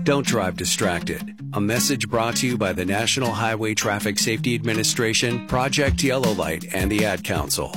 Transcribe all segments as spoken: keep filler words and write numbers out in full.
Don't drive distracted. A message brought to you by the National Highway Traffic Safety Administration, Project Yellow Light, and the Ad Council.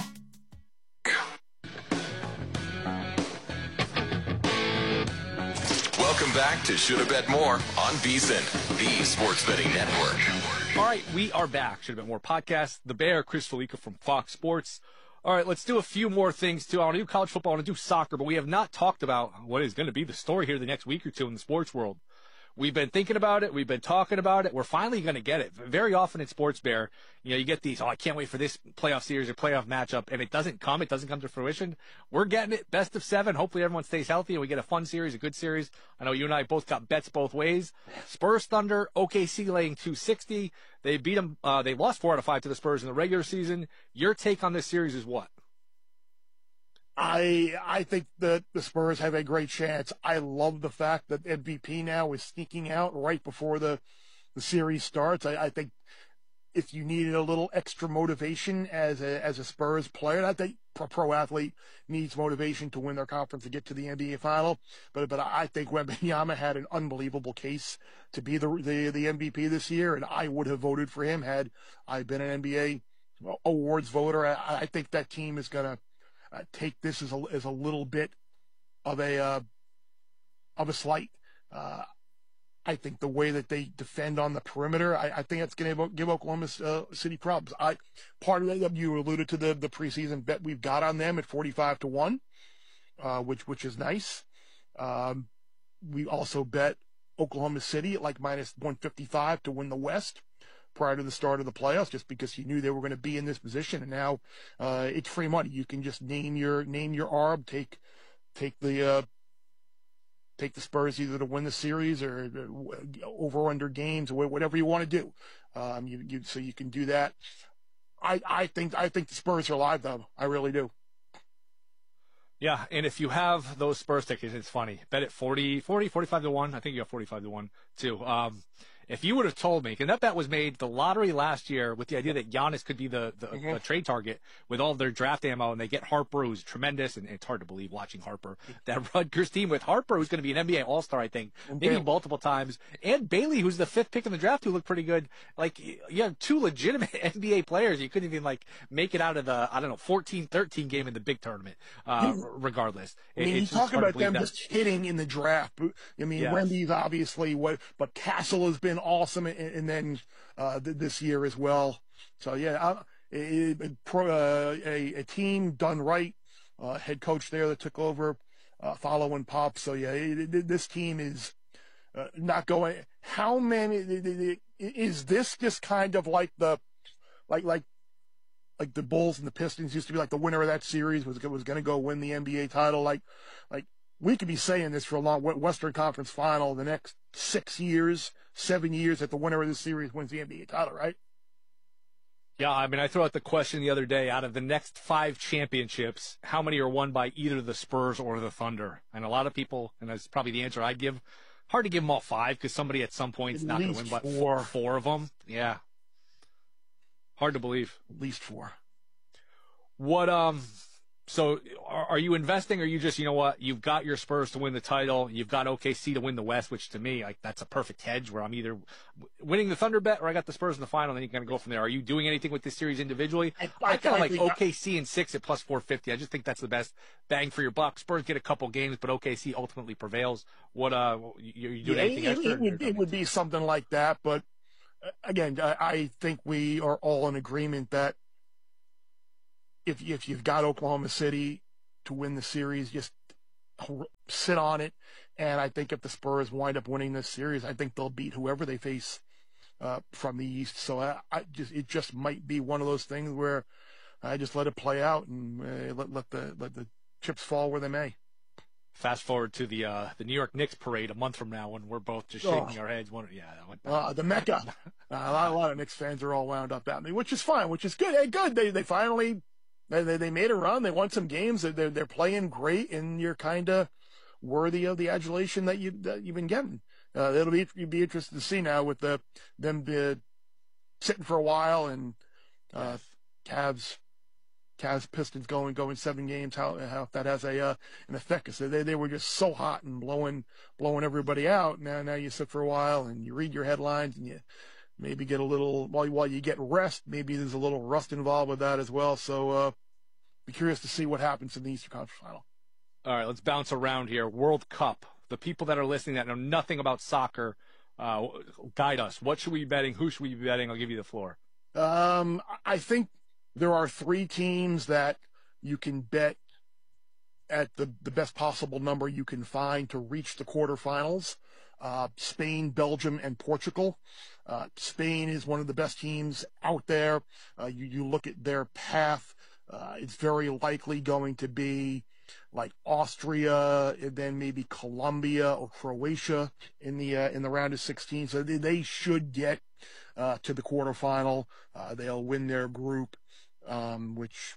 Welcome back to Shoulda Bet More on VSiN, the Sports Betting Network. All right, we are back. Shoulda Bet More podcast. The Bear, Chris Felica from Fox Sports. All right, let's do a few more things, too. I want to do college football. I want to do soccer, but we have not talked about what is going to be the story here the next week or two in the sports world. We've been thinking about it. We've been talking about it. We're finally going to get it. Very often in sports, Bear, you know, you get these, oh, I can't wait for this playoff series or playoff matchup, and it doesn't come. It doesn't come to fruition. We're getting it. Best of seven. Hopefully everyone stays healthy and we get a fun series, a good series. I know you and I both got bets both ways. Spurs Thunder, O K C laying two sixty. They beat them. Uh, they lost four out of five to the Spurs in the regular season. Your take on this series is what? I I think that the Spurs have a great chance. I love the fact that M V P now is sneaking out right before the, the series starts. I, I think if you needed a little extra motivation as a as a Spurs player, I think a pro athlete needs motivation to win their conference to get to the N B A final. But but I think Wembanyama had an unbelievable case to be the the, the M V P this year, and I would have voted for him had I been an N B A awards voter. I, I think that team is gonna Uh, take this as a as a little bit of a uh, of a slight. Uh, I think the way that they defend on the perimeter, I, I think it's going to give Oklahoma uh, City problems. I part of that you alluded to the the preseason bet we've got on them at forty-five to one, uh, which which is nice. Um, we also bet Oklahoma City at like minus one fifty-five to win the West prior to the start of the playoffs, just because you knew they were going to be in this position, and now uh, it's free money. You can just name your name your arb, take take the uh, take the Spurs either to win the series or over or under games or whatever you want to do. Um, you, you so you can do that. I I think I think the Spurs are alive though. I really do. Yeah, and if you have those Spurs tickets, it's funny. Bet at forty, forty, forty-five to one. I think you have forty-five to one too. Um, if you would have told me, and that bet was made the lottery last year with the idea that Giannis could be the, the, mm-hmm. the trade target with all of their draft ammo, and they get Harper, who's tremendous, and it's hard to believe watching Harper. That Rutgers team with Harper, who's going to be an N B A All-Star, I think, maybe yeah. multiple times, and Bailey, who's the fifth pick in the draft, who looked pretty good. Like, you have two legitimate N B A players. You couldn't even, like, make it out of the, I don't know, fourteen thirteen game in the big tournament, uh, yeah. regardless. I mean, it's you talk about them that. just hitting in the draft. I mean, yes. Wemby's obviously what, but Castle has been awesome, and, and then uh, th- this year as well. So yeah, uh, a, a, a, a team done right. Uh, head coach there that took over, uh, following Pop. So yeah, it, it, this team is uh, not going. How many is this? Just kind of like the, like like. like the Bulls and the Pistons used to be like the winner of that series was was going to go win the N B A title. Like, like we could be saying this for a long Western Conference Final the next six years, seven years that the winner of this series wins the N B A title, right? Yeah, I mean, I threw out the question the other day, out of the next five championships, how many are won by either the Spurs or the Thunder? And a lot of people, and that's probably the answer I'd give, hard to give them all five because somebody at some point is not going to win but four. four of them. Yeah. Hard to believe. At least four. What, um, so are, are you investing, or are you just, you know what, you've got your Spurs to win the title, you've got O K C to win the West, which to me, like, that's a perfect hedge where I'm either winning the Thunder bet or I got the Spurs in the final, and then you're going to go from there. Are you doing anything with this series individually? I, I, I kind of like O K C and six at plus four fifty. I just think that's the best bang for your buck. Spurs get a couple games, but O K C ultimately prevails. What, uh, you, you doing yeah, anything it, extra? It would, it would be something like that, but again, I think we are all in agreement that if if you've got Oklahoma City to win the series, just sit on it. And I think if the Spurs wind up winning this series, I think they'll beat whoever they face uh, from the East. So I, I just it just might be one of those things where I just let it play out and uh, let let the let the chips fall where they may. Fast forward to the uh, the New York Knicks parade a month from now when we're both just shaking oh. our heads. One, yeah, that went uh, the Mecca. uh, a, lot, a lot of Knicks fans are all wound up at me, which is fine, which is good. Hey, good. They they finally they they, they made a run. They won some games. They're they're playing great, and you're kind of worthy of the adulation that you that you've been getting. Uh, it'll be you'd be interested to see now with the them uh, sitting for a while and uh, Cavs Cavs Pistons going going seven games, how how that has a uh, an effect. So they they were just so hot and blowing blowing everybody out. Now now you sit for a while and you read your headlines and you maybe get a little while while you get rest. Maybe there's a little rust involved with that as well. So uh, be curious to see what happens in the Eastern Conference Final. All right, let's bounce around here. World Cup. The people that are listening that know nothing about soccer, uh, guide us. What should we be betting? Who should we be betting? I'll give you the floor. Um, I think there are three teams that you can bet at the, the best possible number you can find to reach the quarterfinals. Uh, Spain, Belgium, and Portugal. Uh, Spain is one of the best teams out there. Uh, you, you look at their path, uh, it's very likely going to be like Austria, and then maybe Colombia or Croatia in the uh, in the round of sixteen. So they, they should get uh, to the quarterfinal. Uh, they'll win their group. Um, which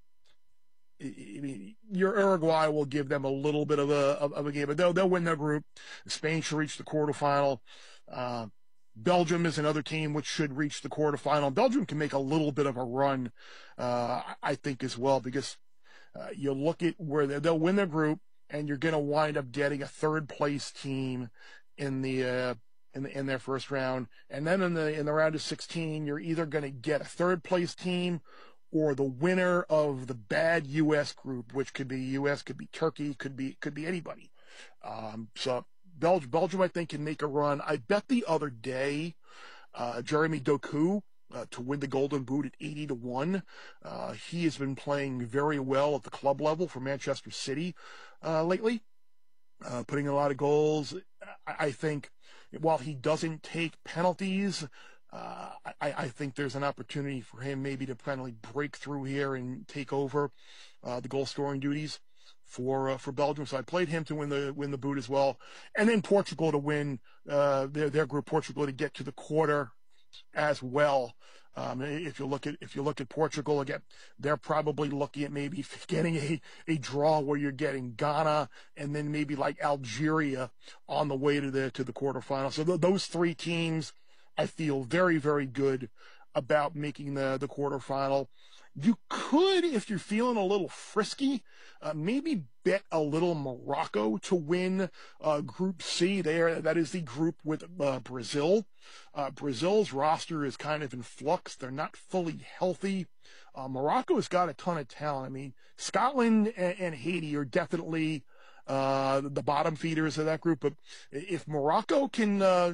I mean, your Uruguay will give them a little bit of a of, of a game, but they'll they'll win their group. Spain should reach the quarterfinal. Uh, Belgium is another team which should reach the quarterfinal. Belgium can make a little bit of a run, uh, I think, as well, because uh, you look at where they'll win their group, and you're going to wind up getting a third place team in the. Uh, In, the, in their first round, and then in the in the round of sixteen, you're either going to get a third place team or the winner of the bad U S group, which could be U S, could be Turkey, could be could be anybody. Um, so Belgium, Belgium, I think, can make a run. I bet the other day, uh, Jeremy Doku uh, to win the Golden Boot at eighty to one. Uh, he has been playing very well at the club level for Manchester City uh, lately, uh, putting in a lot of goals. I, I think. While he doesn't take penalties, uh, I, I think there's an opportunity for him maybe to finally break through here and take over uh, the goal scoring duties for uh, for Belgium. So I played him to win the win the boot as well, and then Portugal to win uh, their their group. Portugal to get to the quarter as well. Um, if you look at if you look at Portugal again, they're probably looking at maybe getting a, a draw where you're getting Ghana and then maybe like Algeria on the way to the to the quarterfinal. So th- those three teams, I feel very very good about making the the quarterfinal. You could, if you're feeling a little frisky, uh, maybe bet a little Morocco to win uh, Group C. There, that is the group with uh, Brazil. Uh, Brazil's roster is kind of in flux. They're not fully healthy. Uh, Morocco has got a ton of talent. I mean, Scotland and, and Haiti are definitely uh, the bottom feeders of that group. But if Morocco can uh,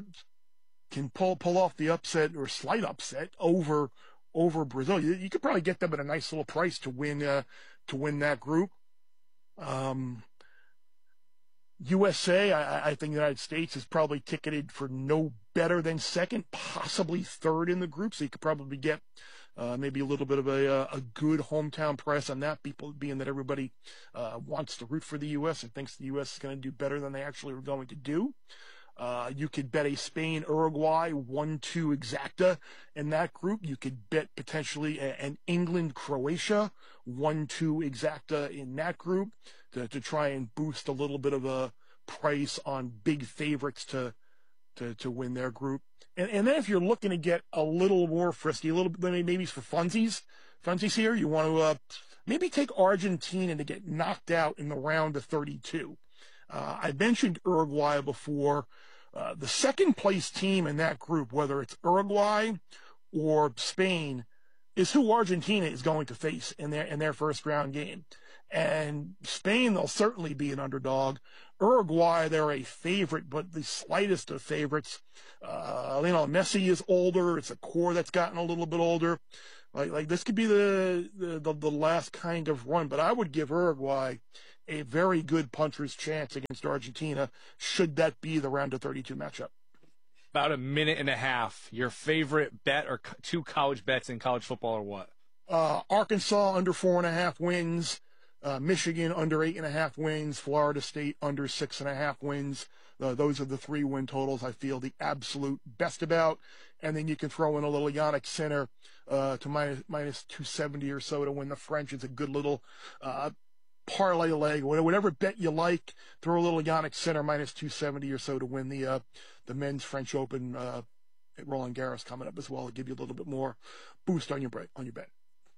can pull pull off the upset or slight upset over over Brazil, you, you could probably get them at a nice little price to win uh, to win that group. Um, U S A, I, I think the United States is probably ticketed for no better than second, possibly third in the group. So you could probably get uh, maybe a little bit of a, a good hometown price on that, people being that everybody uh, wants to root for the U S and thinks the U S is going to do better than they actually are going to do. Uh, you could bet a Spain, Uruguay, one two exacta in that group. You could bet potentially a, an England, Croatia, one two exacta in that group to, to try and boost a little bit of a price on big favorites to to, to win their group. And, and then if you're looking to get a little more frisky, a little bit, maybe for funsies, funsies here, you want to uh, maybe take Argentina to get knocked out in the round of thirty-two. Uh, I mentioned Uruguay before. Uh, the second place team in that group, whether it's Uruguay or Spain, is who Argentina is going to face in their in their first round game. And Spain, they'll certainly be an underdog. Uruguay, they're a favorite, but the slightest of favorites. Uh, you know, Messi is older. It's a core that's gotten a little bit older. Like, like this could be the, the, the, the last kind of run, but I would give Uruguay a very good puncher's chance against Argentina, should that be the round of thirty-two matchup. About a minute and a half. Your favorite bet or two college bets in college football are what? Uh, Arkansas under four and a half wins. Uh, Michigan under eight and a half wins. Florida State under six and a half wins. Uh, those are the three win totals I feel the absolute best about. And then you can throw in a little Yannick Sinner uh, to minus, minus two seventy or so to win the French. It's a good little uh, parlay leg, whatever bet you like. Throw a little Yannick Sinner minus two seventy or so to win the uh, the men's French Open uh, at Roland Garros coming up as well. It'll give you a little bit more boost on your bet. On your bet.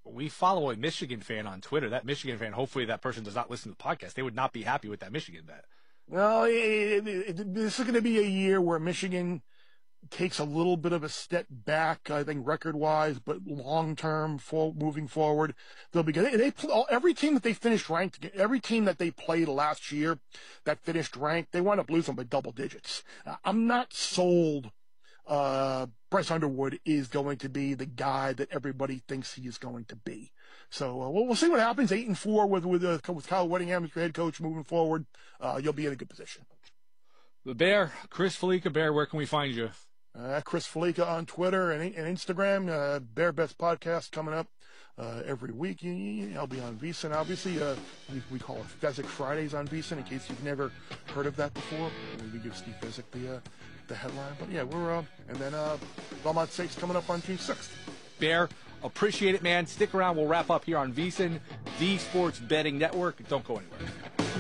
We follow a Michigan fan on Twitter. That Michigan fan, hopefully that person does not listen to the podcast. They would not be happy with that Michigan bet. Well, it, it, it, this is going to be a year where Michigan takes a little bit of a step back, I think, record-wise, but long-term, for, moving forward, they'll be good. They, they every team that they finished ranked, every team that they played last year that finished ranked, they wound up losing by double digits. I'm not sold. Uh, Bryce Underwood is going to be the guy that everybody thinks he is going to be. So uh, we'll, we'll see what happens. Eight and four with with, uh, with Kyle Whittingham as your head coach moving forward. Uh, you'll be in a good position. The Bear, Chris Fallica. Bear, where can we find you? Uh, Chris Fallica on Twitter and, and Instagram. Uh, Bear Best Podcast coming up uh, every week. I'll be on VSiN, obviously. Uh, we, we call it Fezzik Fridays on VSiN, in case you've never heard of that before. We give Steve Fezzik the uh, the headline. But yeah, we're uh, and then uh, Belmont Stakes coming up on June sixth. Bear, appreciate it, man. Stick around. We'll wrap up here on VSiN, the Sports Betting Network. Don't go anywhere.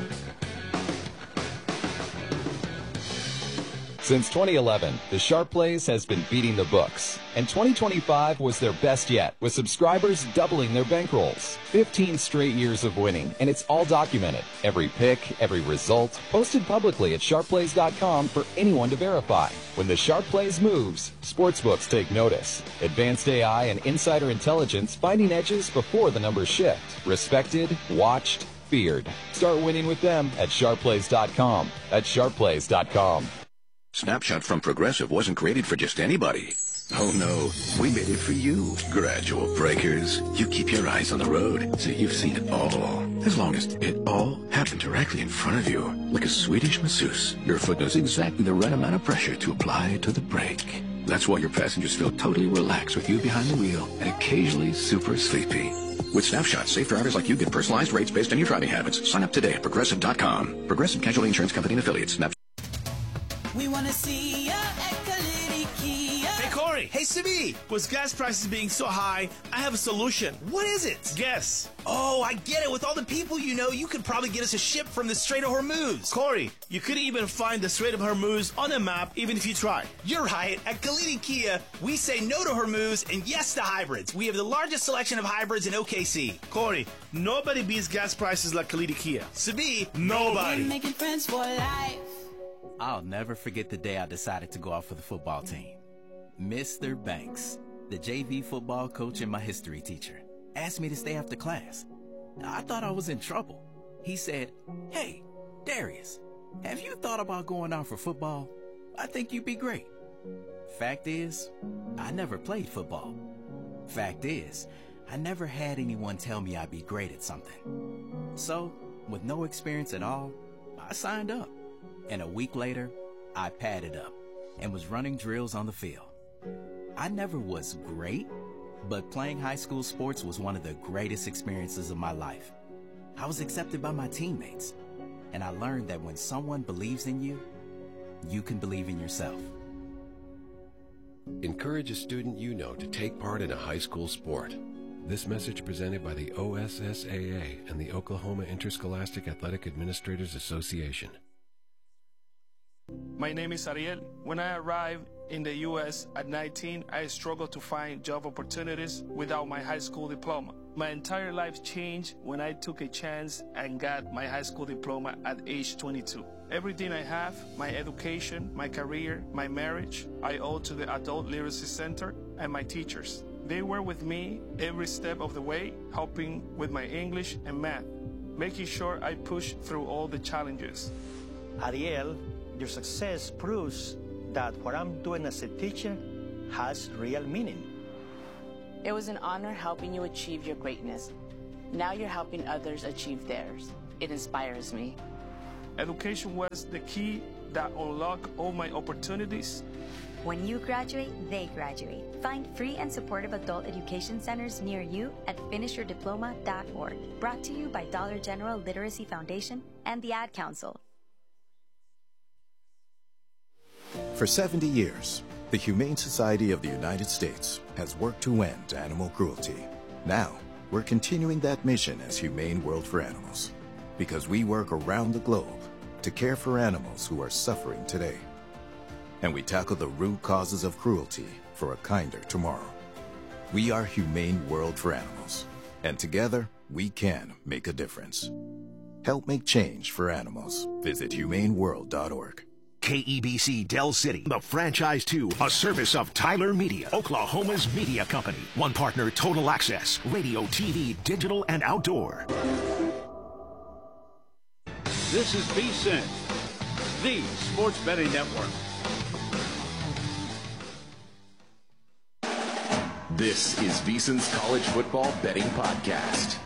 Since twenty eleven, the Sharp Plays has been beating the books, and twenty twenty-five was their best yet, with subscribers doubling their bankrolls. fifteen straight years of winning, and it's all documented. Every pick, every result, posted publicly at sharp plays dot com for anyone to verify. When the Sharp Plays moves, sportsbooks take notice. Advanced A I and insider intelligence finding edges before the numbers shift. Respected, watched, feared. Start winning with them at sharp plays dot com. That's sharp plays dot com. Snapshot from Progressive wasn't created for just anybody. Oh no, we made it for you. Gradual breakers. You keep your eyes on the road, so you've seen it all. As long as it all happened directly in front of you, like a Swedish masseuse, your foot knows exactly the right amount of pressure to apply to the brake. That's why your passengers feel totally relaxed with you behind the wheel and occasionally super sleepy. With Snapshot, safe drivers like you get personalized rates based on your driving habits. Sign up today at progressive dot com. Progressive Casualty Insurance Company and Affiliates. Snapshot. We want to see ya at Kalidi Kia. Hey, Corey. Hey, Sibi. With gas prices being so high, I have a solution. What is it? Guess. Oh, I get it. With all the people you know, you could probably get us a ship from the Strait of Hormuz. Corey, you couldn't even find the Strait of Hormuz on a map, even if you try. You're right. At Kalidi Kia, we say no to Hormuz and yes to hybrids. We have the largest selection of hybrids in O K C. Corey, nobody beats gas prices like Kalidi Kia. Sibi, nobody. We're making friends for life. I'll never forget the day I decided to go out for the football team. Mister Banks, the J V football coach and my history teacher, asked me to stay after class. I thought I was in trouble. He said, "Hey, Darius, have you thought about going out for football? I think you'd be great." Fact is, I never played football. Fact is, I never had anyone tell me I'd be great at something. So, with no experience at all, I signed up. And a week later, I padded up and was running drills on the field. I never was great, but playing high school sports was one of the greatest experiences of my life. I was accepted by my teammates, and I learned that when someone believes in you, you can believe in yourself. Encourage a student you know to take part in a high school sport. This message presented by the O S S A A and the Oklahoma Interscholastic Athletic Administrators Association. My name is Ariel. When I arrived in the U S at nineteen, I struggled to find job opportunities without my high school diploma. My entire life changed when I took a chance and got my high school diploma at age twenty-two. Everything I have, my education, my career, my marriage, I owe to the Adult Literacy Center and my teachers. They were with me every step of the way, helping with my English and math, making sure I pushed through all the challenges. Ariel, your success proves that what I'm doing as a teacher has real meaning. It was an honor helping you achieve your greatness. Now you're helping others achieve theirs. It inspires me. Education was the key that unlocked all my opportunities. When you graduate, they graduate. Find free and supportive adult education centers near you at finish your diploma dot org. Brought to you by Dollar General Literacy Foundation and the Ad Council. For seventy years, the Humane Society of the United States has worked to end animal cruelty. Now, we're continuing that mission as Humane World for Animals, because we work around the globe to care for animals who are suffering today. And we tackle the root causes of cruelty for a kinder tomorrow. We are Humane World for Animals, And together, we can make a difference. Help make change for animals. Visit humane world dot org. K E B C Del City, the franchise two, a service of Tyler Media, Oklahoma's media company. One partner, Total Access, radio, T V, digital, and outdoor. This is VSiN, the Sports Betting Network. This is VSiN's College Football Betting Podcast.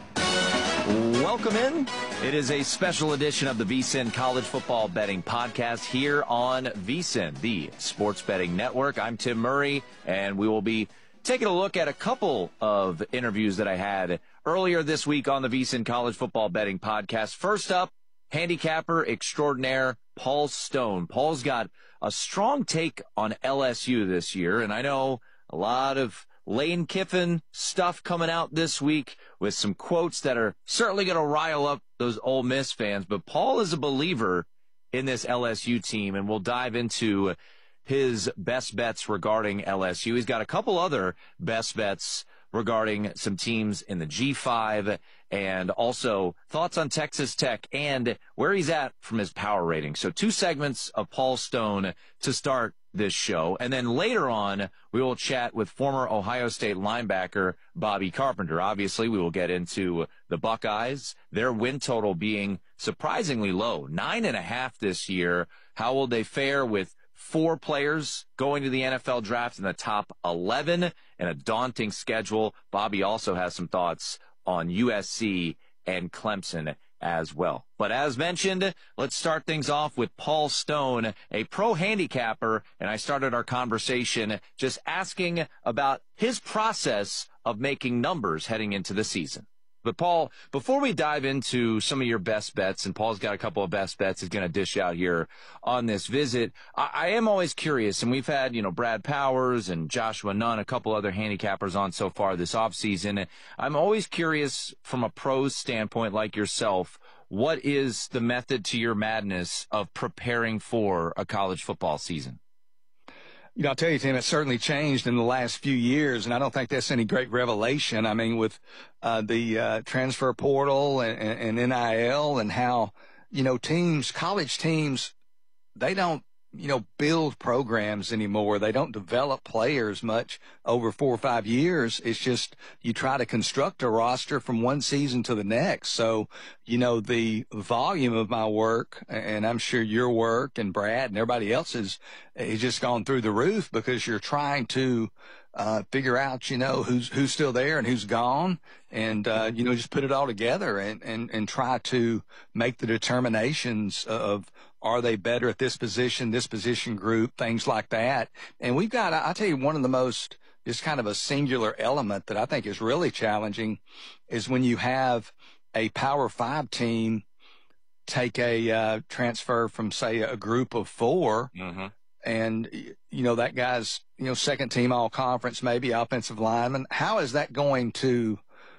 Welcome in. It is a special edition of the VSiN College Football Betting Podcast here on VSiN, the Sports Betting Network. I'm Tim Murray, and we will be taking a look at a couple of interviews that I had earlier this week on the VSiN College Football Betting Podcast. First up, handicapper extraordinaire Paul Stone. Paul's got a strong take on L S U this year, and I know a lot of Lane Kiffin stuff coming out this week with some quotes that are certainly going to rile up those Ole Miss fans. But Paul is a believer in this L S U team, and we'll dive into his best bets regarding L S U. He's got a couple other best bets regarding some teams in the G five, and also thoughts on Texas Tech and where he's at from his power rating. So two segments of Paul Stone to start this show. And then later on, we will chat with former Ohio State linebacker Bobby Carpenter. Obviously, we will get into the Buckeyes, their win total being surprisingly low, nine and a half this year. How will they fare with four players going to the N F L draft in the top eleven and a daunting schedule? Bobby also has some thoughts on U S C and Clemson as well. But as mentioned, let's start things off with Paul Stone, a pro handicapper, and I started our conversation just asking about his process of making numbers heading into the season. But Paul, before we dive into some of your best bets, and Paul's got a couple of best bets he's going to dish out here on this visit, I, I am always curious, and we've had, you know, Brad Powers and Joshua Nunn, a couple other handicappers on so far this offseason. I'm always curious from a pro's standpoint like yourself, what is the method to your madness of preparing for a college football season? You know, I'll tell you, Tim, it's certainly changed in the last few years, and I don't think that's any great revelation. I mean, with uh, the uh, transfer portal and, and N I L and how, you know, teams, college teams, they don't, you know, build programs anymore. They don't develop players much over four or five years. It's just you try to construct a roster from one season to the next. So, you know, the volume of my work, and I'm sure your work and Brad and everybody else's, has just gone through the roof because you're trying to uh figure out, you know, who's who's still there and who's gone, and uh you know, just put it all together and and and try to make the determinations of, are they better at this position, this position group, things like that. And we've got, I'll tell you, one of the most, just kind of a singular element that I think is really challenging is when you have a Power Five team take a uh, transfer from, say, a group of four, mm-hmm. and, you know, that guy's, you know, second team all conference, maybe offensive lineman. How is that going to,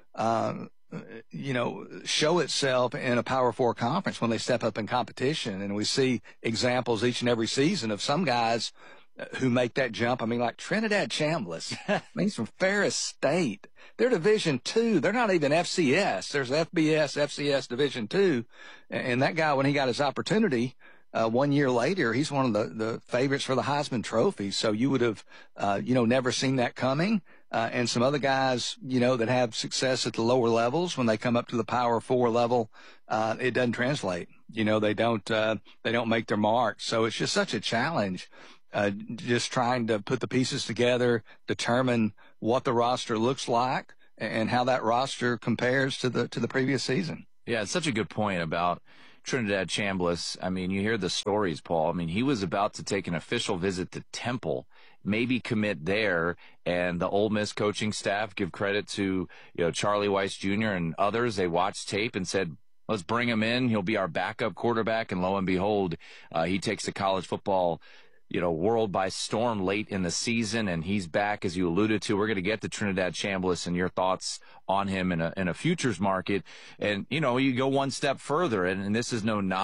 um, you know, show itself in a Power Four conference when they step up in competition? And we see examples each and every season of some guys who make that jump. I mean, like Trinidad Chambliss, I mean, he's from Ferris State. They're Division Two. They're not even F C S. There's F B S, F C S Division Two. And that guy, when he got his opportunity, Uh, one year later, he's one of the, the favorites for the Heisman Trophy. So you would have, uh, you know, never seen that coming. Uh, and some other guys, you know, that have success at the lower levels, when they come up to the Power Four level, uh, it doesn't translate. You know, they don't, uh, they don't make their mark. So it's just such a challenge, uh, just trying to put the pieces together, determine what the roster looks like and how that roster compares to the, to the previous season. Yeah, it's such a good point about Trinidad Chambliss. I mean, you hear the stories, Paul. I mean, he was about to take an official visit to Temple, maybe commit there, and the Ole Miss coaching staff, give credit to, you know, Charlie Weiss Junior and others. They watched tape and said, let's bring him in. He'll be our backup quarterback. And lo and behold, uh, he takes the college football, you know, world by storm late in the season, and he's back, as you alluded to. We're going to get to Trinidad Chambliss and your thoughts on him in a, in a futures market. And, you know, you go one step further, and, and this is no knock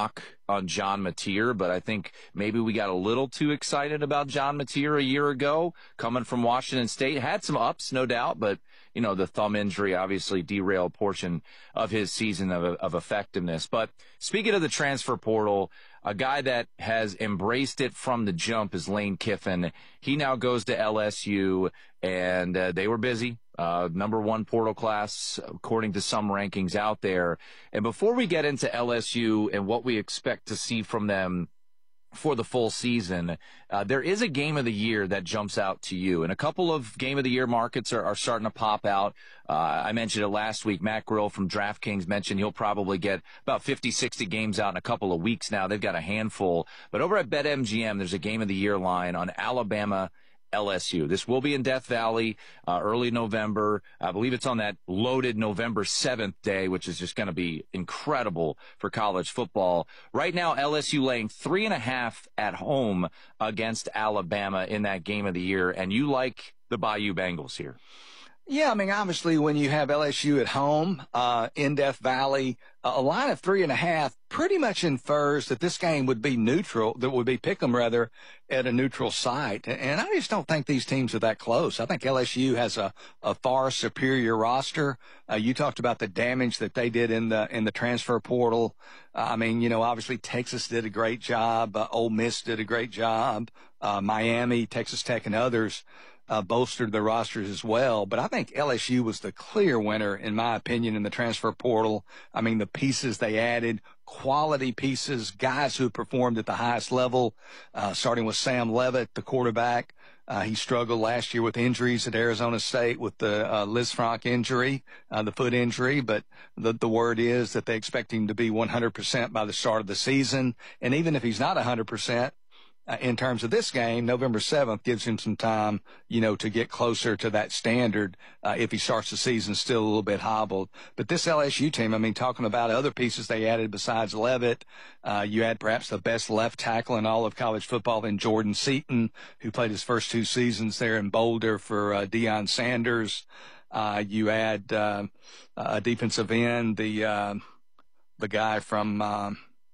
on John Mateer, but I think maybe we got a little too excited about John Mateer a year ago, coming from Washington State. Had some ups, no doubt, but, you know, the thumb injury obviously derailed a portion of his season of, of effectiveness. But speaking of the transfer portal, a guy that has embraced it from the jump is Lane Kiffin. He now goes to L S U, and uh, they were busy. Uh, number one portal class, according to some rankings out there. And before we get into L S U and what we expect to see from them for the full season, uh, there is a game of the year that jumps out to you. And a couple of game of the year markets are, are starting to pop out. Uh, I mentioned it last week. Matt Grill from DraftKings mentioned he'll probably get about fifty, sixty games out in a couple of weeks now. They've got a handful. But over at BetMGM, there's a game of the year line on Alabama L S U. This will be in Death Valley, uh, early November. I believe it's on that loaded November seventh day, which is just going to be incredible for college football. Right now, L S U laying three and a half at home against Alabama in that game of the year. And you like the Bayou Bengals here. Yeah, I mean, obviously, when you have L S U at home uh, in Death Valley, a line of three and a half pretty much infers that this game would be neutral, that would be pick 'em rather, at a neutral site. And I just don't think these teams are that close. I think L S U has a, a far superior roster. Uh, you talked about the damage that they did in the in the transfer portal. Uh, I mean, you know, obviously Texas did a great job. Uh, Ole Miss did a great job. Uh, Miami, Texas Tech, and others Uh, bolstered their rosters as well. But I think L S U was the clear winner, in my opinion, in the transfer portal. I mean, the pieces they added, quality pieces, guys who performed at the highest level, uh, starting with Sam Leavitt, the quarterback. Uh, he struggled last year with injuries at Arizona State with the uh, Liz Frank injury, uh, the foot injury. But the, the word is that they expect him to be one hundred percent by the start of the season. And even if he's not one hundred percent, Uh, in terms of this game, November seventh gives him some time, you know, to get closer to that standard uh, if he starts the season still a little bit hobbled. But this L S U team, I mean, talking about other pieces they added besides Leavitt, uh, you had perhaps the best left tackle in all of college football in Jordan Seaton, who played his first two seasons there in Boulder for uh, Deion Sanders. Uh, you add uh, a defensive end, the uh, the guy from, um,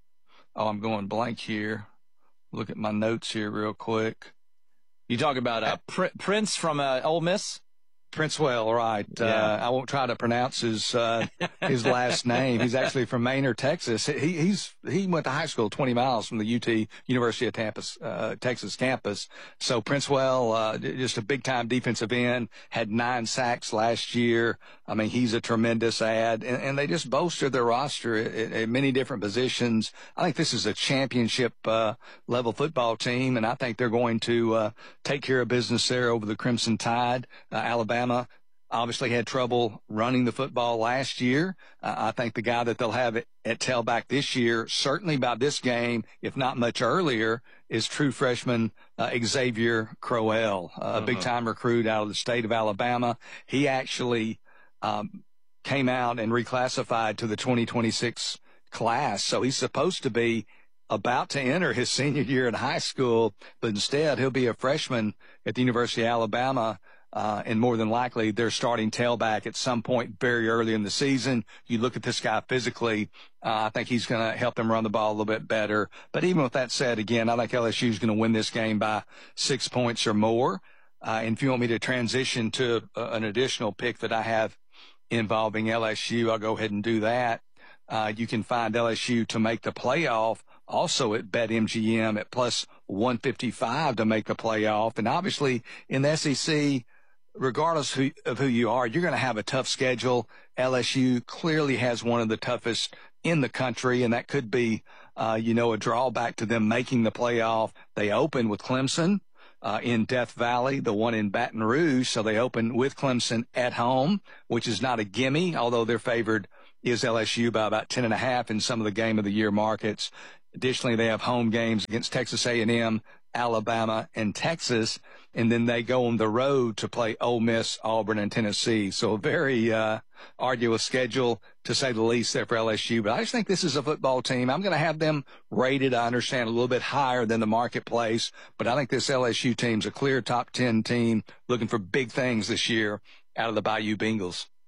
oh, I'm going blank here. Look at my notes here real quick. You talk about uh, Pr- Prince from uh, Ole Miss? Princewell, right. Yeah. Uh, I won't try to pronounce his uh, his last name. He's actually from Maynard, Texas. He he's he went to high school twenty miles from the U T University of Tampa, uh, Texas campus. So Princewell, uh, just a big time defensive end, had nine sacks last year. I mean, he's a tremendous add, and, and they just bolstered their roster at, at many different positions. I think this is a championship uh, level football team, and I think they're going to uh, take care of business there over the Crimson Tide. Uh, Alabama obviously had trouble running the football last year. Uh, I think the guy that they'll have at, at tailback this year, certainly by this game, if not much earlier, is true freshman uh, Xavier Crowell, uh, uh-huh. a big-time recruit out of the state of Alabama. He actually um, came out and reclassified to the twenty twenty-six class, so he's supposed to be about to enter his senior year in high school, but instead he'll be a freshman at the University of Alabama. Uh, and more than likely, they're starting tailback at some point very early in the season. You look at this guy physically, uh, I think he's going to help them run the ball a little bit better. But even with that said, again, I think L S U is going to win this game by six points or more. Uh, and if you want me to transition to uh, an additional pick that I have involving L S U, I'll go ahead and do that. Uh, you can find L S U to make the playoff also at BetMGM at plus one fifty-five to make the playoff. And obviously in the S E C, regardless who, of who you are, you're going to have a tough schedule. L S U clearly has one of the toughest in the country, and that could be, uh, you know, a drawback to them making the playoff. They open with Clemson uh, in Death Valley, the one in Baton Rouge. So they open with Clemson at home, which is not a gimme, although they're favored is L S U by about ten and a half in some of the game of the year markets. Additionally, they have home games against Texas A and M, Alabama, and Texas, and then they go on the road to play Ole Miss, Auburn, and Tennessee. So a very uh, arduous schedule, to say the least, there for L S U. But I just think this is a football team. I'm going to have them rated, I understand, a little bit higher than the marketplace, but I think this L S U team's a clear top ten team looking for big things this year out of the Bayou Bengals.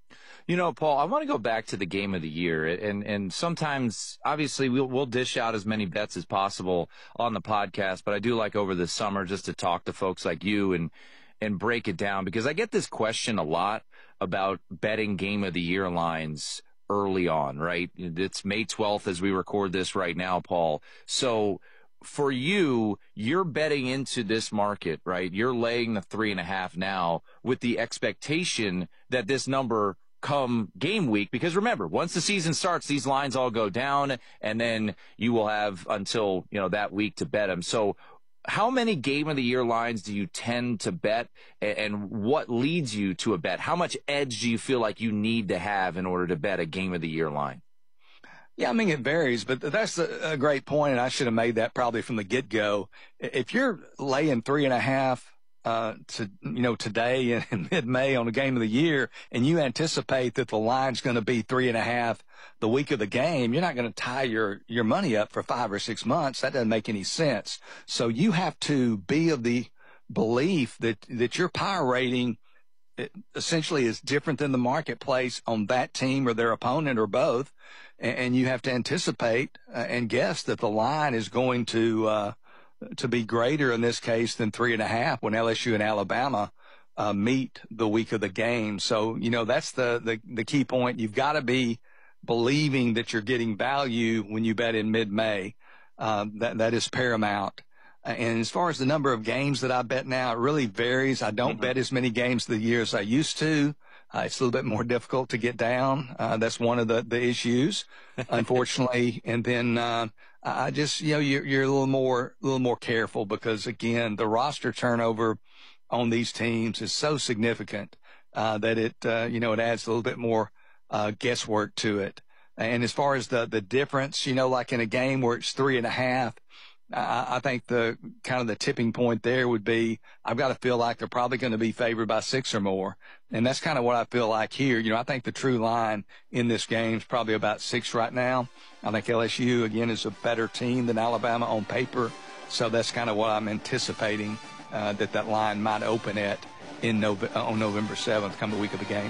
You know, Paul, I want to go back to the game of the year, and and sometimes, obviously, we'll we'll dish out as many bets as possible on the podcast, but I do like over the summer just to talk to folks like you and and break it down, because I get this question a lot about betting game of the year lines early on, right? It's May twelfth as we record this right now, Paul. So for you, you're betting into this market, right? You're laying the three and a half now with the expectation that this number come game week, because remember, once the season starts, these lines all go down, and then you will have until, you know, that week to bet them. So how many game of the year lines do you tend to bet, and what leads you to a bet? How much edge do you feel like you need to have in order to bet a game of the year line? Yeah, I mean, it varies, but that's a, a great point, and I should have made that probably from the get-go. If you're laying three and a half Uh, to, you know, today in, in mid-May on the game of the year, and you anticipate that the line's going to be three and a half the week of the game, you're not going to tie your, your money up for five or six months. That doesn't make any sense. So you have to be of the belief that, that your power rating essentially is different than the marketplace on that team or their opponent or both. And, and you have to anticipate uh, and guess that the line is going to, uh, to be greater in this case than three and a half when L S U and Alabama uh, meet the week of the game. So, you know, that's the, the, the key point. You've got to be believing that you're getting value when you bet in mid-May. Um, that, that is paramount. And as far as the number of games that I bet now, it really varies. I don't mm-hmm. bet as many games of the year as I used to. Uh, it's a little bit more difficult to get down. Uh, that's one of the, the issues, unfortunately. And then, uh, I just, you know, you're, you're a little more, a little more careful because, again, the roster turnover on these teams is so significant, uh, that it, uh, you know, it adds a little bit more, uh, guesswork to it. And as far as the, the difference, you know, like in a game where it's three and a half, I, I think the kind of the tipping point there would be, I've got to feel like they're probably going to be favored by six or more. And that's kind of what I feel like here. You know, I think the true line in this game is probably about six right now. I think L S U, again, is a better team than Alabama on paper. So that's kind of what I'm anticipating, uh, that that line might open at in Nove- on November seventh, come the week of the game.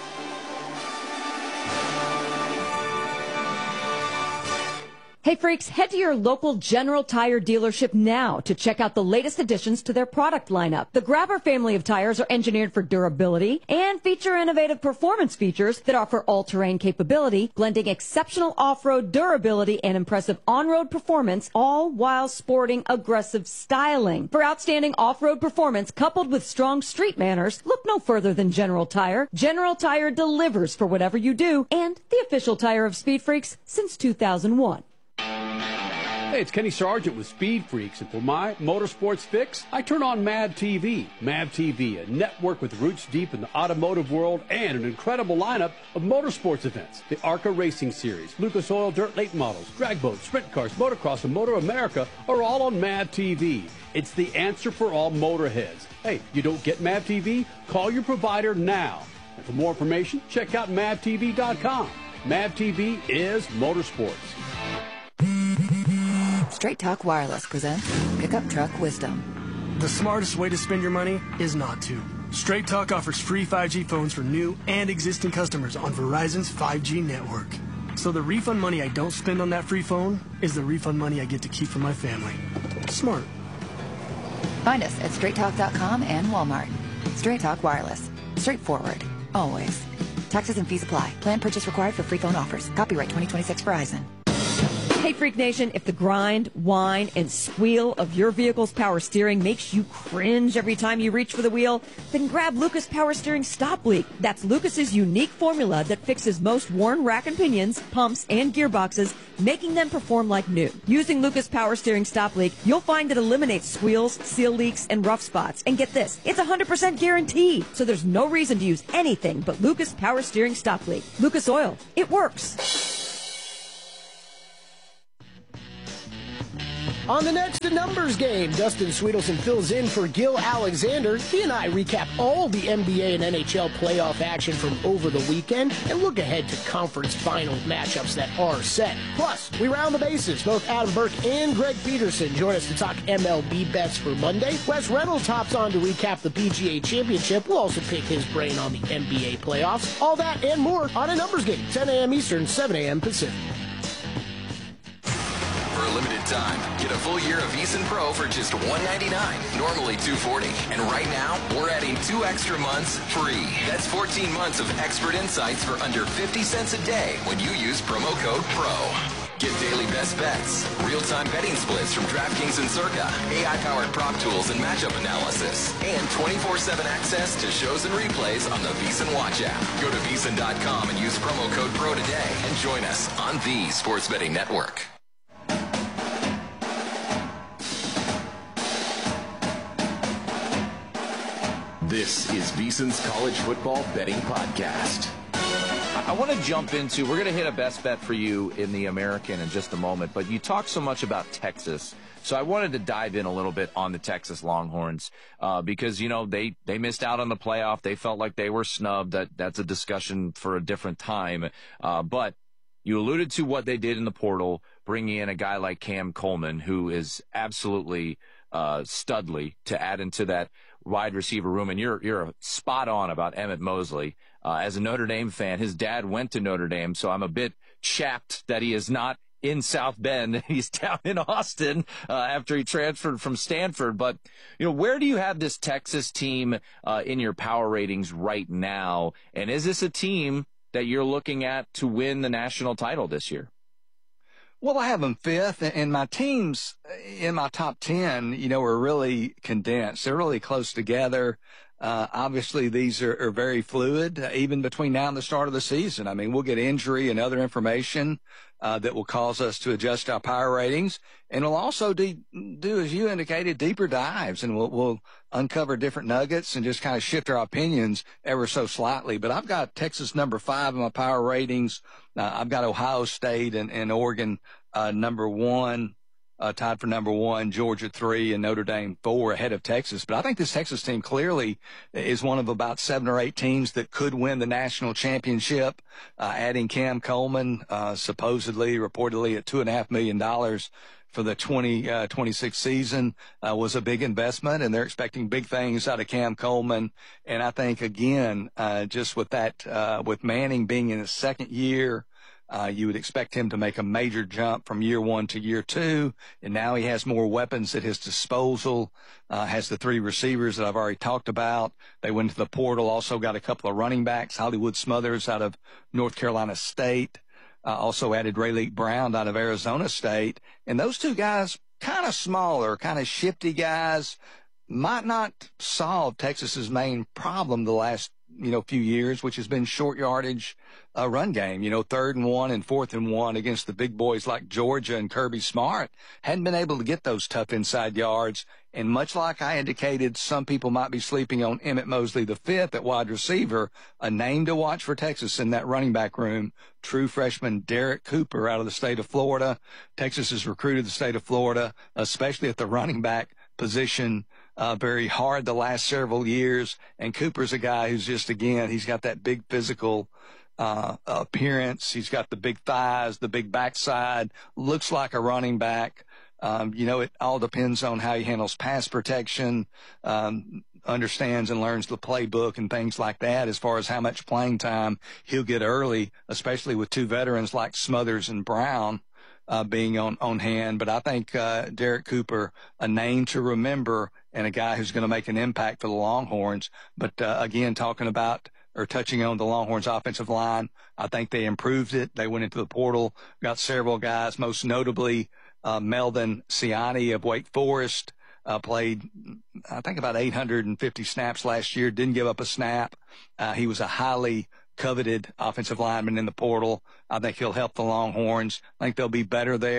Hey freaks, head to your local General Tire dealership now to check out the latest additions to their product lineup. The Grabber family of tires are engineered for durability and feature innovative performance features that offer all-terrain capability, blending exceptional off-road durability and impressive on-road performance, all while sporting aggressive styling. For outstanding off-road performance coupled with strong street manners, look no further than General Tire. General Tire delivers for whatever you do, and the official tire of Speed Freaks since two thousand one. Hey, it's Kenny Sargent with Speed Freaks, and for my motorsports fix, I turn on M A V T V. M A V T V, a network with roots deep in the automotive world and an incredible lineup of motorsports events. The ARCA Racing Series, Lucas Oil Dirt Late Models, drag boats, sprint cars, motocross, and Motor America are all on M A V T V. It's the answer for all motorheads. Hey, you don't get M A V T V? Call your provider now. And for more information, check out M A V T V dot com. M A V T V is motorsports. Straight Talk Wireless presents Pickup Truck Wisdom. The smartest way to spend your money is not to. Straight Talk offers free five G phones for new and existing customers on Verizon's five G network. So the refund money I don't spend on that free phone is the refund money I get to keep for my family. Smart. Find us at straight talk dot com and Walmart. Straight Talk Wireless. Straightforward. Always. Taxes and fees apply. Plan purchase required for free phone offers. Copyright twenty twenty-six Verizon. Hey, Freak Nation, if the grind, whine, and squeal of your vehicle's power steering makes you cringe every time you reach for the wheel, then grab Lucas Power Steering Stop Leak. That's Lucas's unique formula that fixes most worn rack and pinions, pumps, and gearboxes, making them perform like new. Using Lucas Power Steering Stop Leak, you'll find it eliminates squeals, seal leaks, and rough spots. And get this, it's one hundred percent guaranteed, so there's no reason to use anything but Lucas Power Steering Stop Leak. Lucas Oil, it works. On the next Numbers Game, Dustin Sweetelson fills in for Gil Alexander. He and I recap all the N B A and N H L playoff action from over the weekend and look ahead to conference final matchups that are set. Plus, we round the bases. Both Adam Burke and Greg Peterson join us to talk M L B bets for Monday. Wes Reynolds hops on to recap the P G A Championship. We'll also pick his brain on the N B A playoffs. All that and more on a Numbers Game, ten a.m. Eastern, seven a.m. Pacific. For a limited time, get a full year of VEASAN Pro for just one hundred ninety-nine dollars, normally two hundred forty dollars. And right now, we're adding two extra months free. That's fourteen months of expert insights for under fifty cents a day when you use promo code PRO. Get daily best bets, real-time betting splits from DraftKings and Circa, A I-powered prop tools and matchup analysis, and twenty-four seven access to shows and replays on the VEASAN Watch app. Go to VEASAN dot com and use promo code PRO today and join us on the Sports Betting Network. This is VEASAN's College Football Betting Podcast. I want to jump into, we're going to hit a best bet for you in the American in just a moment, but you talk so much about Texas. So I wanted to dive in a little bit on the Texas Longhorns uh, because, you know, they, they missed out on the playoff. They felt like they were snubbed. That That's a discussion for a different time. Uh, but you alluded to what they did in the portal, bringing in a guy like Cam Coleman, who is absolutely uh, studly to add into that wide receiver room. And you're you're spot on about Emmett Mosley. Uh, as a Notre Dame fan, his dad went to Notre Dame, so I'm a bit chapped that he is not in South Bend. He's down in Austin uh, after he transferred from Stanford. But, you know, where do you have this Texas team uh, in your power ratings right now? And is this a team that you're looking at to win the national title this year? Well, I have them fifth, and my teams in my top ten, you know, are really condensed. They're really close together. Uh, obviously, these are, are very fluid, uh, even between now and the start of the season. I mean, we'll get injury and other information uh, that will cause us to adjust our power ratings. And we'll also do, do as you indicated, deeper dives, and we'll, we'll uncover different nuggets and just kind of shift our opinions ever so slightly. But I've got Texas number five in my power ratings. Uh, I've got Ohio State and, and Oregon uh, number one. Uh, tied for number one, Georgia three, and Notre Dame four ahead of Texas. But I think this Texas team clearly is one of about seven or eight teams that could win the national championship. Uh, adding Cam Coleman, uh, supposedly, reportedly at two and a half million dollars for the twenty twenty-six season, uh, was a big investment, and they're expecting big things out of Cam Coleman. And I think, again, uh, just with that, uh, with Manning being in his second year, Uh, you would expect him to make a major jump from year one to year two, and now he has more weapons at his disposal, uh, has the three receivers that I've already talked about. They went to the portal, also got a couple of running backs, Hollywood Smothers out of North Carolina State, uh, also added Rayleigh Brown out of Arizona State. And those two guys, kind of smaller, kind of shifty guys, might not solve Texas's main problem the last you know, few years, which has been short yardage uh, run game, you know, third and one and fourth and one against the big boys like Georgia and Kirby Smart. Hadn't been able to get those tough inside yards. And much like I indicated, some people might be sleeping on Emmett Mosley the fifth at wide receiver, a name to watch for Texas in that running back room. True freshman Derek Cooper out of the state of Florida. Texas has recruited the state of Florida, especially at the running back position, uh, very hard the last several years. And Cooper's a guy who's just, again, he's got that big physical uh, appearance. He's got the big thighs, the big backside, looks like a running back. Um, you know, it all depends on how he handles pass protection, um, understands and learns the playbook and things like that as far as how much playing time he'll get early, especially with two veterans like Smothers and Brown uh, being on, on hand. But I think uh, Derek Cooper, a name to remember and a guy who's going to make an impact for the Longhorns. But, uh, again, talking about or touching on the Longhorns offensive line, I think they improved it. They went into the portal, got several guys, most notably uh, Melvin Siani of Wake Forest, uh, played, I think, about eight hundred fifty snaps last year, didn't give up a snap. Uh, he was a highly coveted offensive lineman in the portal. I think he'll help the Longhorns. I think they'll be better there.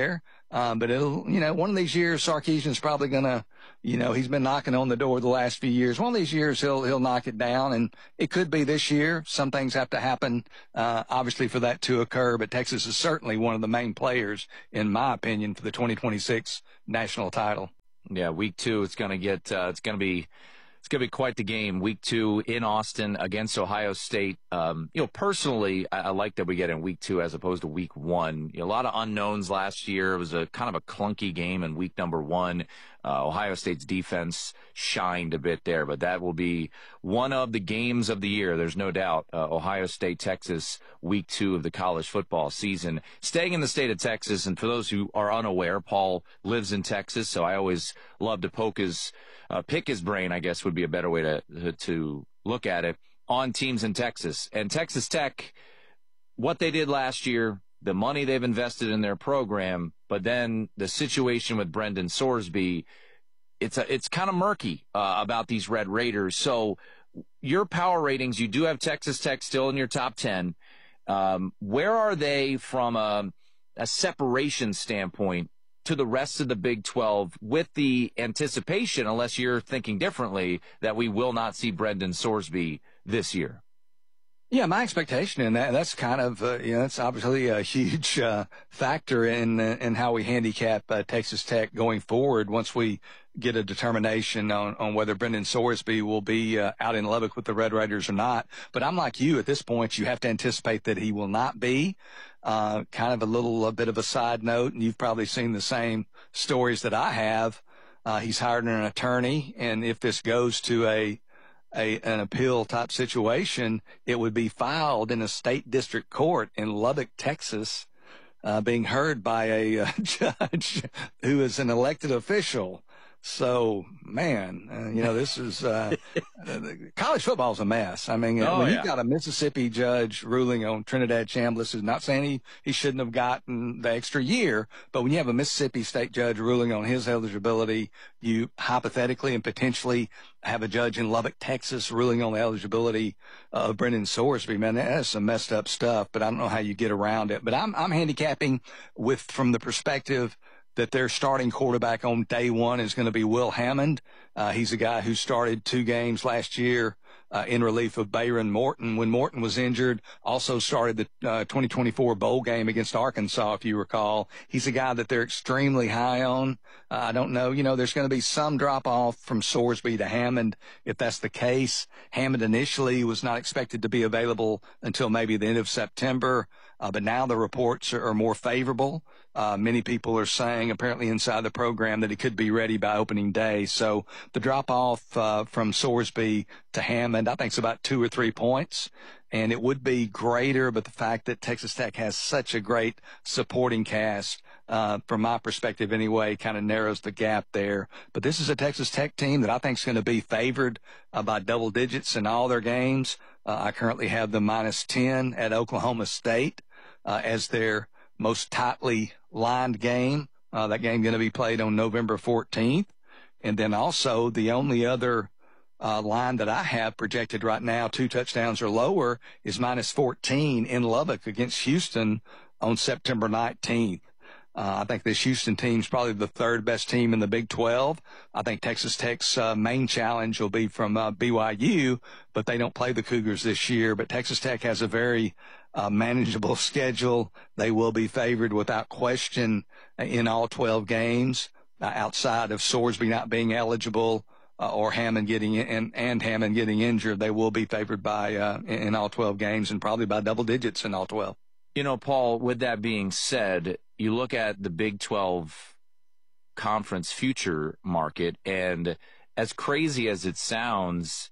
Um, but it'll, you know, one of these years, Sarkisian's probably going to, you know, he's been knocking on the door the last few years. One of these years, he'll, he'll knock it down, and it could be this year. Some things have to happen, uh, obviously for that to occur, but Texas is certainly one of the main players, in my opinion, for the twenty twenty-six national title. Yeah, week two, it's going to get, uh, it's going to be, It's going to be quite the game. Week two in Austin against Ohio State. Um, you know, personally, I, I like that we get in week two as opposed to week one. You know, a lot of unknowns last year. It was a kind of a clunky game in week number one. Uh, Ohio State's defense shined a bit there, but that will be one of the games of the year. There's no doubt. Uh, Ohio State, Texas, week two of the college football season. Staying in the state of Texas, and for those who are unaware, Paul lives in Texas, so I always love to poke his, uh, pick his brain, I guess would be a better way to, to look at it, on teams in Texas. And Texas Tech, what they did last year, the money they've invested in their program, but then the situation with Brendan Sorsby, it's a, it's kind of murky uh, about these Red Raiders. So your power ratings, you do have Texas Tech still in your top ten. Um, where are they from a, a separation standpoint to the rest of the Big twelve, with the anticipation, unless you're thinking differently, that we will not see Brendan Sorsby this year? Yeah, my expectation in that, that's kind of, uh, you know, that's obviously a huge uh, factor in uh, in how we handicap uh, Texas Tech going forward once we get a determination on, on whether Brendan Sorsby will be uh, out in Lubbock with the Red Raiders or not. But I'm like you, at this point, you have to anticipate that he will not be. Uh, kind of a little a bit of a side note, and you've probably seen the same stories that I have. Uh, he's hired an attorney, and if this goes to a A, an appeal type situation, it would be filed in a state district court in Lubbock, Texas, uh, being heard by a uh, judge who is an elected official. So, man, uh, you know, this is uh, college football is a mess. I mean, oh, when yeah. you've got a Mississippi judge ruling on Trinidad Chambliss, is not saying he, he shouldn't have gotten the extra year, but when you have a Mississippi state judge ruling on his eligibility, you hypothetically and potentially have a judge in Lubbock, Texas, ruling on the eligibility of Brendan Sorsby. Man, that's some messed up stuff, but I don't know how you get around it. But I'm I'm handicapping with from the perspective that their starting quarterback on day one is going to be Will Hammond. Uh, he's a guy who started two games last year uh, in relief of Bayron Morton when Morton was injured. Also started the uh, twenty twenty-four bowl game against Arkansas, if you recall. He's a guy that they're extremely high on. Uh, I don't know. You know, there's going to be some drop-off from Sorsby to Hammond if that's the case. Hammond initially was not expected to be available until maybe the end of September. Uh, but now the reports are, are more favorable. Uh, many people are saying, apparently inside the program, that he could be ready by opening day. So the drop-off uh, from Sorsby to Hammond, I think, is about two or three points. And it would be greater, but the fact that Texas Tech has such a great supporting cast, uh, from my perspective anyway, kind of narrows the gap there. But this is a Texas Tech team that I think is going to be favored uh, by double digits in all their games. Uh, I currently have them minus ten at Oklahoma State. Uh, as their most tightly lined game. Uh, that game going to be played on November fourteenth. And then also the only other uh, line that I have projected right now, two touchdowns or lower, is minus fourteen in Lubbock against Houston on September nineteenth. Uh, I think this Houston team is probably the third best team in the Big twelve. I think Texas Tech's uh, main challenge will be from uh, B Y U, but they don't play the Cougars this year. But Texas Tech has a very uh, manageable schedule. They will be favored without question in all twelve games, uh, outside of Sorsby not being eligible uh, or Hammond getting in, and, and Hammond getting injured. They will be favored by uh, in all twelve games and probably by double digits in all twelve. You know, Paul, with that being said, you look at the Big twelve conference future market, and as crazy as it sounds,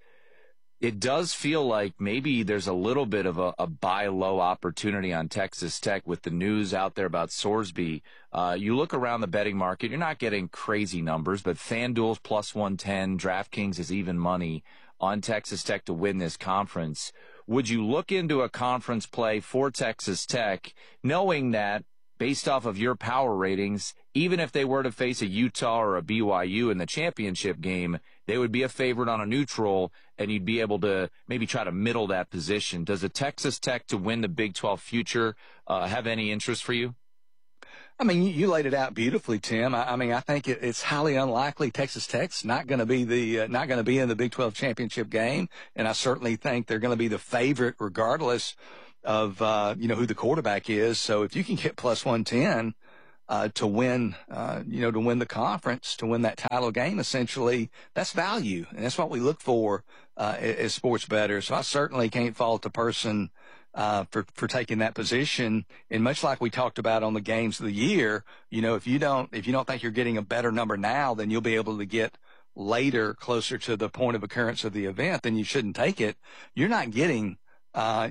it does feel like maybe there's a little bit of a, a buy low opportunity on Texas Tech with the news out there about Sorsby. Uh, you look around the betting market, you're not getting crazy numbers, but FanDuel's plus one ten, DraftKings is even money on Texas Tech to win this conference. Would you look into a conference play for Texas Tech, knowing that based off of your power ratings, even if they were to face a Utah or a B Y U in the championship game, they would be a favorite on a neutral, and you'd be able to maybe try to middle that position? Does a Texas Tech to win the Big twelve future uh, have any interest for you? I mean, you, you laid it out beautifully, Tim. I, I mean, I think it, it's highly unlikely Texas Tech's not going to be the uh, not going to be in the Big twelve championship game, and I certainly think they're going to be the favorite regardless of uh, you know who the quarterback is. So if you can get plus one ten uh, to win, uh, you know, to win the conference, to win that title game, essentially, that's value, and that's what we look for uh, as sports bettors. So I certainly can't fault a person Uh, for, for taking that position. And much like we talked about on the games of the year, you know, if you don't, if you don't think you're getting a better number now, then you'll be able to get later closer to the point of occurrence of the event, then you shouldn't take it. You're not getting, uh,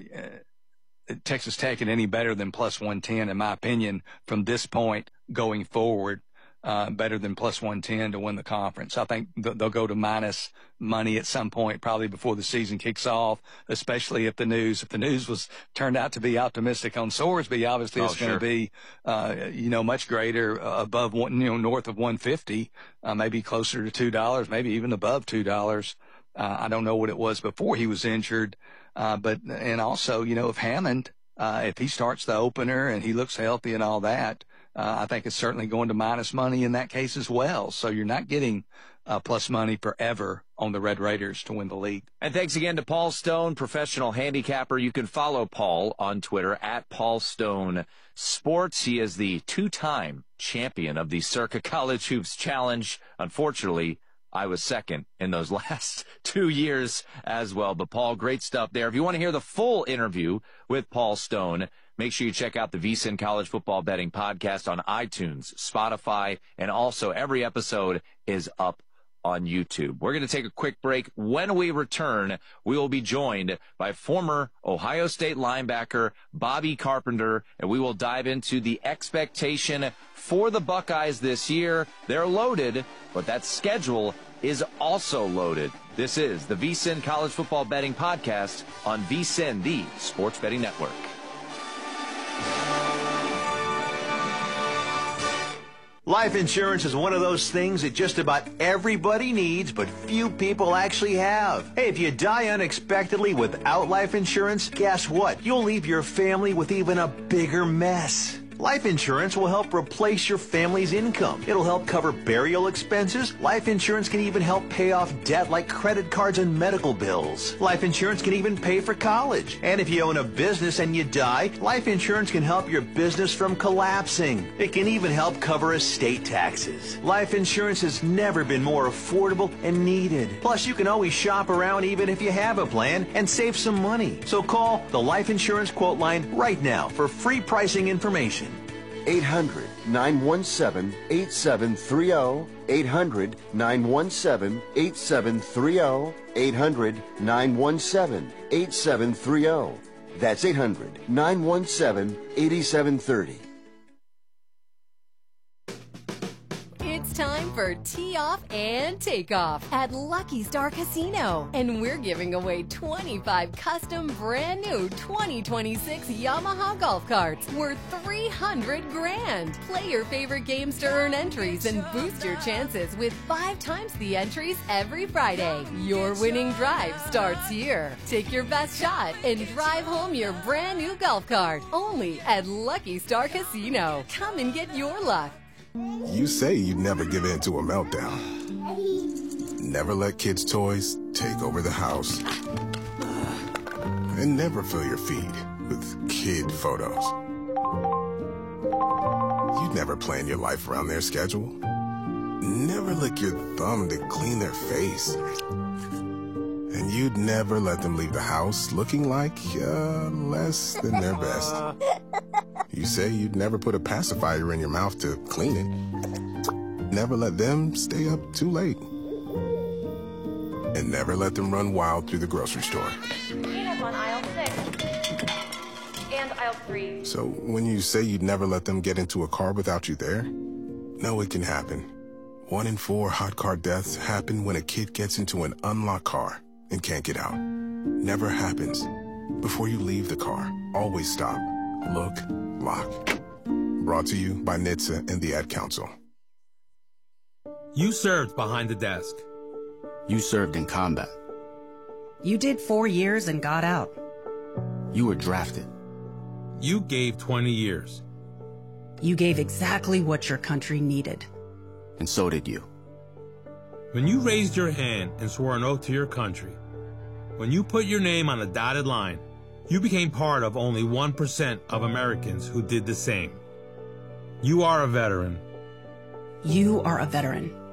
Texas Tech at any better than plus one ten, in my opinion, from this point going forward. Uh, better than plus one ten to win the conference. I think th- they'll go to minus money at some point, probably before the season kicks off, especially if the news, if the news was turned out to be optimistic on Sorsby, obviously oh, it's sure. going to be, uh, you know, much greater uh, above one, you know, north of one fifty, uh, maybe closer to two dollars, maybe even above two dollars. Uh, I don't know what it was before he was injured. Uh, but, and also, you know, if Hammond, uh, if he starts the opener and he looks healthy and all that, Uh, I think it's certainly going to minus money in that case as well. So you're not getting uh, plus money forever on the Red Raiders to win the league. And thanks again to Paul Stone, professional handicapper. You can follow Paul on Twitter at Paul Stone Sports. He is the two-time champion of the Circa College Hoops Challenge. Unfortunately, I was second in those last two years as well. But, Paul, great stuff there. If you want to hear the full interview with Paul Stone, make sure you check out the VSiN College Football Betting Podcast on iTunes, Spotify, and also every episode is up on YouTube. We're going to take a quick break. When we return, we will be joined by former Ohio State linebacker Bobby Carpenter, and we will dive into the expectation for the Buckeyes this year. They're loaded, but that schedule is also loaded. This is the VSiN College Football Betting Podcast on VSiN, the Sports Betting Network. Life insurance is one of those things that just about everybody needs, but few people actually have. Hey, if you die unexpectedly without life insurance, guess what? You'll leave your family with even a bigger mess. Life insurance will help replace your family's income. It'll help cover burial expenses. Life insurance can even help pay off debt like credit cards and medical bills. Life insurance can even pay for college. And if you own a business and you die, life insurance can help your business from collapsing. It can even help cover estate taxes. Life insurance has never been more affordable and needed. Plus, you can always shop around even if you have a plan and save some money. So call the Life Insurance Quote Line right now for free pricing information. eight hundred, nine one seven, eight seven three zero, eight hundred, nine one seven, eight seven three zero, eight hundred, nine one seven, eight seven three zero. That's eight hundred, nine one seven, eight seven three zero. It's time for Tee Off and Takeoff at Lucky Star Casino. And we're giving away twenty-five custom brand new twenty twenty-six Yamaha golf carts worth three hundred grand. Play your favorite games to earn entries and boost your chances with five times the entries every Friday. Your winning drive starts here. Take your best shot and drive home your brand new golf cart. Only at Lucky Star Casino. Come and get your luck. You say you'd never give in to a meltdown. Never let kids' toys take over the house. And never fill your feed with kid photos. You'd never plan your life around their schedule. Never lick your thumb to clean their face. And you'd never let them leave the house looking like uh, less than their best. You say you'd never put a pacifier in your mouth to clean it. Never let them stay up too late. And never let them run wild through the grocery store. Peanuts on aisle six. And aisle three. So when you say you'd never let them get into a car without you there, no, it can happen. One in four hot car deaths happen when a kid gets into an unlocked car and can't get out. Never happens. Before you leave the car, always stop, look, lock. Brought to you by N H T S A and the Ad Council. You served behind the desk. You served in combat. You did four years and got out. You were drafted. You gave twenty years. You gave exactly what your country needed. And so did you. When you raised your hand and swore an oath to your country, when you put your name on a dotted line, you became part of only one percent of Americans who did the same. You are a veteran. You are a veteran.